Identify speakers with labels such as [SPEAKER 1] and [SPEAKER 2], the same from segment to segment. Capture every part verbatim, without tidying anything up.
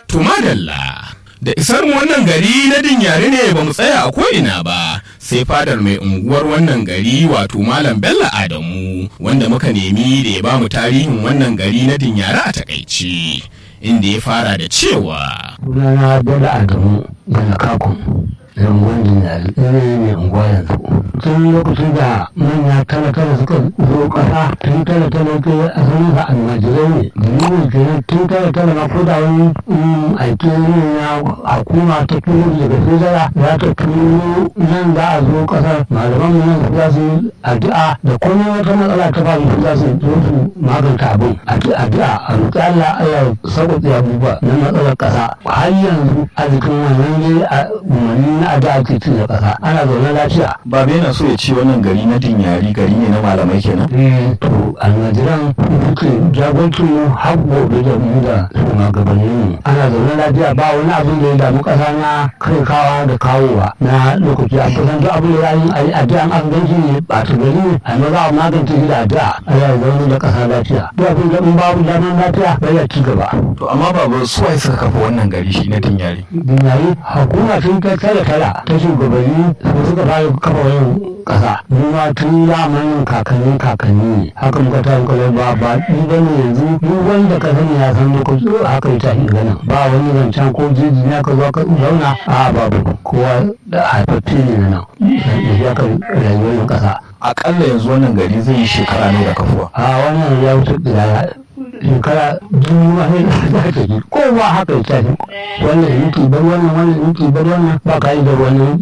[SPEAKER 1] To madalla, da isar mu wannan gari na Dinyari ne ba mu tsaya a ko'ina ba, sai fadar mai unguwar wannan gari wato Malam Bello Adamu, wanda muka nemi da ya ba mu tarihin wannan gari na Dinyari a takaice, inda ya fara da cewa.
[SPEAKER 2] Sunana Bello Adamu daga Kakun, zangon Dinyari, ɗaya mai unguwa yanzu. Tun lokacin da manya tara-tara suka zo ƙasa, tun tara-tara ke a sanin sa almajirai ne. Dalilin kenan tun tara-tara ma ko da wani aiki ne na hukuma ta turo daga fezara za ta turo nan za a zo ƙasar. Malaman mu nan za su yi addu'a da kuma wata matsala ta faru za su zo su maganta abin. Addu'a a roƙi Allah Allah ya sauƙaƙe abubuwa na matsalar ƙasa. Har yanzu a jikin wannan ne a umarni na addu'a ke ci da ƙasa. Ana zaune lafiya.
[SPEAKER 3] Babu yana so ya ce wannan gari na Dinyari gari ne na malamai kenan.
[SPEAKER 2] Eh to almajiran suke jagoncin mu har gobe da mu da shugabannin mu. Ana zaune lafiya ba wani abin da ya damu ƙasa na kai kawa da kawowa na lokaci a kusan duk abin da ya yi a yi addu'a an ganci ne ba ta gari ne a maza a magance shi da addu'a a yi zaune da ƙasa lafiya. Duk abin da in babu zaman lafiya bai ya ci gaba.
[SPEAKER 3] To amma babu su waye suka kafa wannan gari shi na Dinyari.
[SPEAKER 2] Dinyari hukuma sun ta tara tara ta shugabanni su suka fara kafa wannan ƙasa. Mu ma tun zamanin kakanni kakanni ne haka muka ta hankali ba ba ni ba ne yanzu duk wanda ka sani ya san lokaci haka ya tafi ganin ba wani zancen ko jeji ne ka zo ka zauna a babu kowa da haifaffe ne na nan ya ka rayuwar ƙasa.
[SPEAKER 3] Akalla yanzu wannan gari zai yi shekara ne da kafuwa.
[SPEAKER 2] A wannan ya wuce tsiraya shekara biyu wani da ta yi kowa haka ya tafi wannan yanki bar wannan wannan yanki bar wannan ba ka yi da wani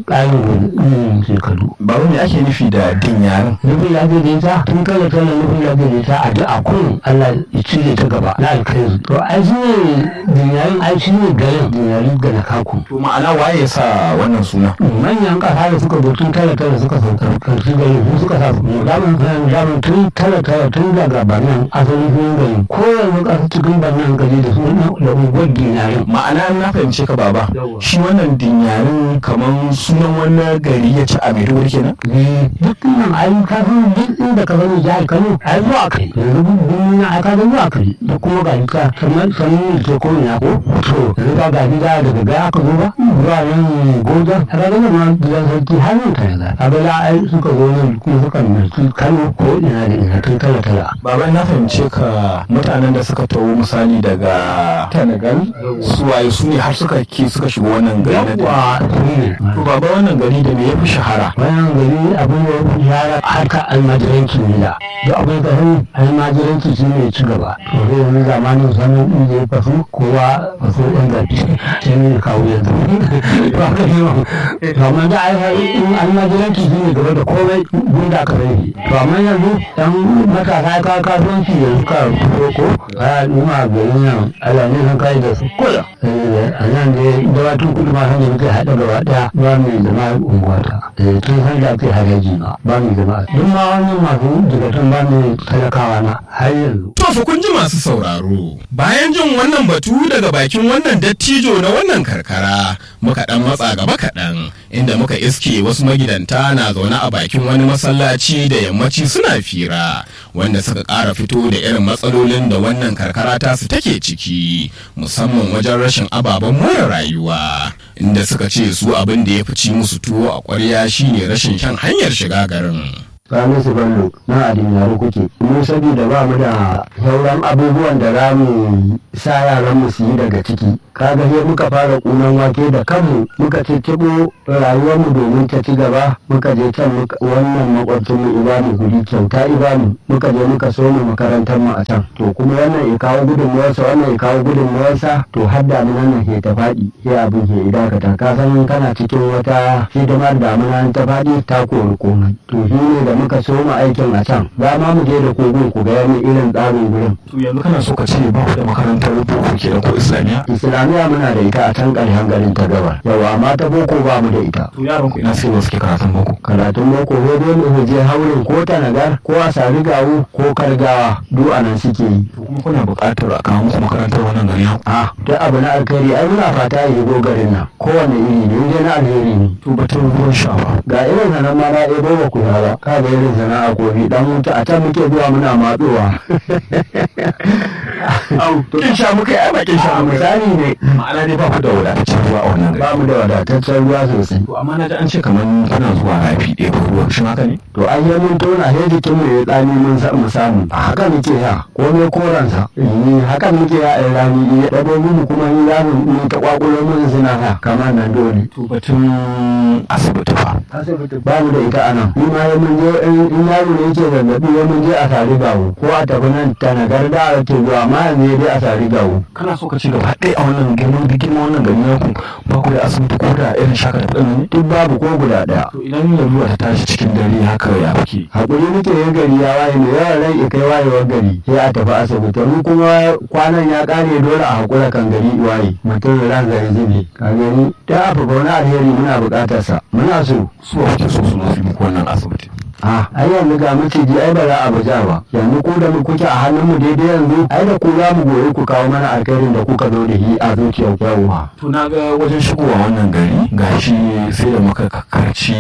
[SPEAKER 2] ƙarin shekaru.
[SPEAKER 3] Babu me ake nufi da Dinyarin?
[SPEAKER 2] Nufin ya daidaita tun kala kala nufin ya daidaita a duk akun Allah ya cire ta gaba na alkhairi. To ai shi ne Dinyarin ai shi ne garin Dinyari ga na Kakun.
[SPEAKER 3] To ma'ana waye ya sa wannan suna?
[SPEAKER 2] Manyan ƙasa da suka zo tun kala kala suka sauka karshe garin su suka sa su. Daman daman tun kala kala tun daga Barnan asalin sunan garin. Ko yanzu ƙasa cikin Barnan gari da sunan da unguwar Dinyarin.
[SPEAKER 3] Ma'ana na fahimce ka baba. Shi wannan Dinyarin kamar sunan wani gari ya ci a Maiduguri kenan?
[SPEAKER 2] Eh duk nan ai ka san duk inda ka sani jihar Kano ai zuwa kai. Yanzu duk na aka ga zuwa kai da kuma ga ka kamar sanin ke ko ina ko. To yanzu ba ga gida daga ga aka zo ba. Zuwa nan goja aka ga nan gidan sarki har nan ta yaza. Aka ga ai suka zo nan kuma suka mulki Kano ko ina da ina tun kala kala.
[SPEAKER 3] Baba na fahimce ka mutanen da suka tawo misali daga Senegal su waye su ne har suka ke suka shiga wannan gari na
[SPEAKER 2] Yawwa ne.
[SPEAKER 3] To baba wannan gari da me ya fi shahara?
[SPEAKER 2] Wannan gari abin da ya fi shahara harkar almajiranci ne da. Duk abin da sani almajiranci shi ne ci gaba. To zai wani zamanin sanin inda ya faso kowa faso ɗan gaji shi ne kawo yanzu. To haka yi wa. To amma da ai in almajiranci shi ne gaba da komai gunda ka sani. To amma yanzu ɗan matasa ya kawo kasuwanci yanzu ka fito ko a nuna garin nan ala ne san kai da su kula. A nan da dawatin kudu ma san da muke haɗa gaba ɗaya ba mai zama unguwata. Tun san da ake haraji ma ba mai zama. Duk ma wannan masu jigatan ba mai talakawa na har yanzu.
[SPEAKER 1] To fa kun ji masu sauraro. Bayan jin wannan batu daga bakin wannan dattijo na wannan karkara, muka dan matsa gaba kaɗan, inda muka iske wasu magidanta na zaune a bakin wani masallaci da yammaci suna fira, wanda suka ƙara fito da irin matsalolin da wannan karkara tasu take ciki, musamman wajen rashin ababen more rayuwa, inda suka ce su abin da ya fi ci musu tuwo a ƙwarya shine rashin shan hanyar shiga garin.
[SPEAKER 2] Sani su ballo na Dinyari kuke. Mu saboda ba mu da sauran abubuwan da za mu sa yaran mu su yi daga ciki. Kaga sai muka fara kunan wake da kanmu muka cicciɓo rayuwar mu domin ta ci gaba muka je can wannan makwabcin mu ibanu guri kyauta ibanu muka je muka so mu makarantar mu a can. To kuma wannan ya kawo gudunmuwarsa wannan ya kawo gudunmuwarsa to har damuna nan ke ta faɗi sai abin ke idakata. Ka san kana cikin wata hidimar damuna ta faɗi ta kori komai. To shi ne da muka so mu aikin a can za ma mu je da kogon ku ga yanayin irin tsarin gurin.
[SPEAKER 3] To yanzu kana so ka ce ba ku da makarantar boko kenan ko islamiyya?
[SPEAKER 2] Islamiyya muna da ita a can ƙarshen garin ta gabar. Yawa amma ta boko ba mu da ita.
[SPEAKER 3] To yaran ku ina sai ba suke karatun boko?
[SPEAKER 2] Karatun boko ko dole mu je haurin ko tanagar ko a sari gawo ko kargawa duk a nan suke yi.
[SPEAKER 3] To kuma kuna buƙatar a kawo muku makarantar wannan gari?
[SPEAKER 2] Ah duk abu na alkhairi ai muna fata ya go garin nan kowane iri ne inda na alheri ne.
[SPEAKER 3] To batun ruwan sha ba.
[SPEAKER 2] Ga irin sanan ma na ɗebo ba ku ba ka ga irin sana'a kofi dan wuta a can muke zuwa muna matsowa.
[SPEAKER 3] Au to sha muka yi ai bakin sha muka
[SPEAKER 2] misali ne
[SPEAKER 3] ma'ana dai ba ku da wadataccen ruwa a wannan gari
[SPEAKER 2] ba mu da wadataccen ruwa sosai
[SPEAKER 3] to amma na ji an ce kamar kuna zuwa rafi ɗaya ko ruwa shi haka ne
[SPEAKER 2] to an yi mun tona sai jikin mu ya tsani mun mu samu a haka muke ya ko me koransa ni haka muke ya ai rani ya dabo mu kuma ni za mu ta kwakulo mun suna ha kamar nan dole
[SPEAKER 3] to batun asibiti fa
[SPEAKER 2] asibiti ba mu da ita anan ni ma mun je in yaro ne yake zazzabi ya mun je a tare gawo ko a tafi nan tanagar da a ce zuwa amma yanzu dai a tare gawo
[SPEAKER 3] kana so ka ci gaba ɗaya a wannan girman girman wannan gari naku ba ku da asibiti ko da irin shaka da ɗan
[SPEAKER 2] duk babu ko guda ɗaya
[SPEAKER 3] to idan lalura ta tashi cikin dare haka ya kuke
[SPEAKER 2] hakuri muke yin gari ya waye ne yawan rai ya kai wayewar gari sai a tafi asibiti mu kuma kwanan ya kare dole a hakura kan gari waye mutum ran zai zube ka gani da abu wani alheri muna buƙatar sa muna so
[SPEAKER 3] su kuke so su nufi muku wannan asibiti
[SPEAKER 2] a ai yanzu ga maciji ai ba za a baja ba yanzu ku da kuke a hannun mu daidai yanzu ai da ku za mu goyi ku kawo mana alkhairin da kuka zo da shi a zuciyar yawa
[SPEAKER 3] to na ga wajen shigowa wannan gari gashi sai da muka kakarci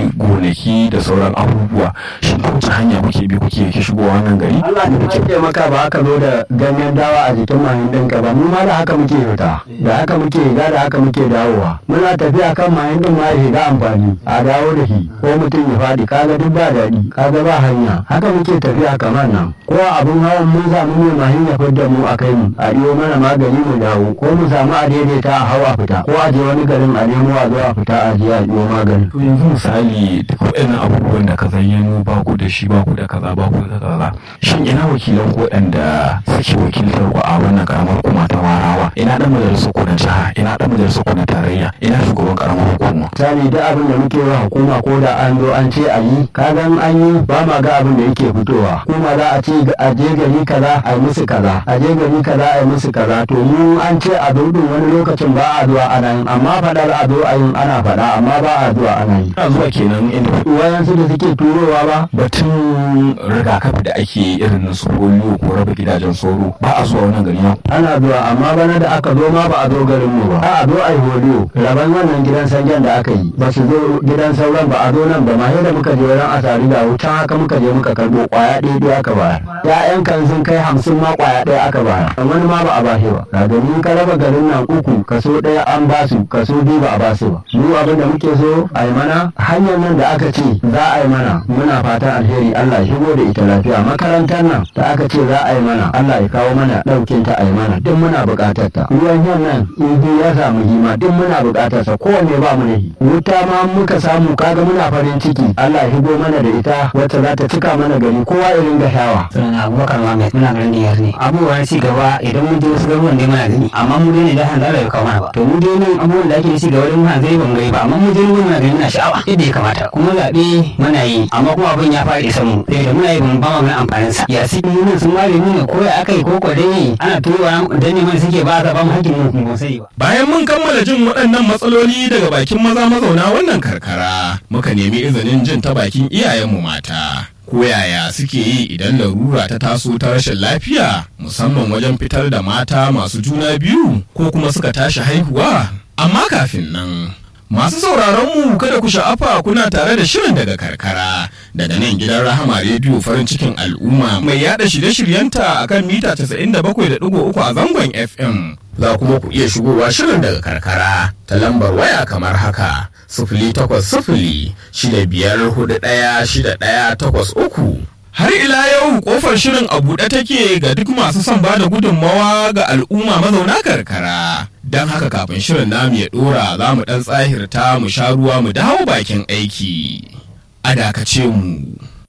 [SPEAKER 3] gonaki da sauran abubuwa shin ta wace hanya kuke bi kuke shigowa wannan gari
[SPEAKER 2] Allah ne muke maka ba aka zo da ganyen dawa a jikin mahin ɗinka ba mu ma da haka muke fita da haka muke ga da haka muke dawowa muna tafiya kan mahin ɗin ma ya shiga amfani a dawo da shi ko mutum ya faɗi kaga duk ba daɗi kaga ba hanya haka muke tafiya kamar nan ko abun hawan mun samu mai mahin ya fidda mu a kai mu a ɗiyo mana magani mu dawo ko mu samu a daidaita a hawa fita ko a je wani garin a nemo a zo a fita a je a ɗiyo magani.
[SPEAKER 3] to yanzu misali duk waɗannan abubuwan da ka zayyano ba ku da shi ba ku da kaza ba ku da kaza shin ina wakilan ku waɗanda suke wakiltar ku a wannan karamar hukuma ta Warawa ina ɗan majalisar ku na jiha ina ɗan majalisar ku na tarayya ina shugaban karamar hukuma.
[SPEAKER 2] misali duk abin da muke wa hukuma ko da an zo an ce a yi kagan an yi ba ma ga abin da yake fitowa kuma za a ce a je gari kaza a yi musu kaza a je gari kaza a yi musu kaza to mu an ce a zo din wani lokacin ba a zuwa ana yin amma faɗar a zo a yin ana faɗa amma ba a zuwa ana yi.
[SPEAKER 3] ana zuwa kenan inda
[SPEAKER 2] wayansu da suke turowa ba
[SPEAKER 3] batun rigakafi da ake irin na su polio ko raba gidajen sauro ba a zuwa wannan gari na
[SPEAKER 2] ana zuwa amma bana da aka zo ma ba a zo garin mu ba a zo a yi polio raban wannan gidan sanjan da aka yi ba su zo gidan sauran ba a zo nan ba ma da muka je wurin asari da wutan haka muka je muka karbo kwaya ɗaya ɗaya aka bayar ya'yan kan sun kai hamsin ma kwaya ɗaya aka bayar wani ma ba a bashi ba ga domin ka raba garin nan uku kaso ɗaya an basu kaso biyu ba a basu ba mu abin da muke so a yi mana hanyar nan da aka ce za a yi mana muna fatan alheri Allah ya shigo da ita lafiya makarantar nan da aka ce za a yi mana Allah ya kawo mana ɗaukin ta a yi mana duk muna buƙatar ta ruwan yan nan in ya samu hima duk muna buƙatar sa kowanne ba mu da shi wuta ma muka samu kaga muna farin ciki Allah ya shigo mana da ita wacce za ta cika mana gari kowa irin ga shawa.
[SPEAKER 4] Sunana Abubakar Muhammad muna garin Niyar ne. Abubuwan ci gaba idan mun je wasu garuruwan dai muna gani amma mu dai ne da hanzar da ya kawo mana ba. To mu dai ne abubuwan da ake da ci gaba dai muna gani ban gani ba amma mu dai muna gani na sha'awa yadda ya kamata. Kuma zaɓe muna yi amma kuma abin ya fara isa mu. Sai da muna yi ban ba mu amfanin sa. Ya su mu sun ware mu ne ko ya aka yi ko ko dai ana turowa dan ne mai suke ba za ba mu hakkin mu kuma sai ba.
[SPEAKER 1] Bayan mun kammala jin waɗannan matsaloli daga bakin maza mazauna wannan karkara muka nemi izinin jin ta bakin iyayenmu mata. Ko yaya suke yi idan larura ta taso ta rashin lafiya musamman wajen fitar da mata masu juna biyu ko kuma suka tashi haihuwa. Amma kafin nan masu sauraron mu kada ku sha'afa kuna tare da shirin daga karkara daga nan gidan Rahama rediyo farin cikin al'umma mai yada shirye-shiryenta akan mita casa'in da bakwai da ɗigo uku a zangon F M. Za kuma ku iya shigowa shirin daga karkara ta lambar waya kamar haka sifili takwas sifili shida biyar hudu ɗaya shida ɗaya takwas uku. Har ila yau kofar shirin a buɗe take ga duk masu son ba da gudunmawa ga al'umma mazauna karkara. Don haka kafin shirin namu ya ɗora za mu ɗan tsahirta mu sha ruwa mu dawo bakin aiki. A dakace mu.